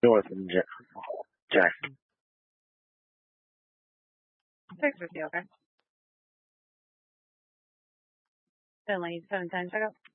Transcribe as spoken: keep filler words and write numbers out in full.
North and Jackson. six fifty, okay. Finley, seven ten, check out.